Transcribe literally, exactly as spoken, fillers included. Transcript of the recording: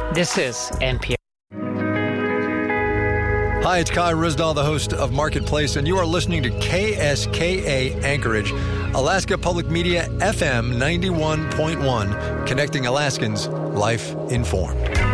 This is N P R. Hi, it's Kai Ryssdal, the host of Marketplace, and you are listening to K S K A Anchorage, Alaska Public Media F M ninety-one point one, connecting Alaskans, life informed.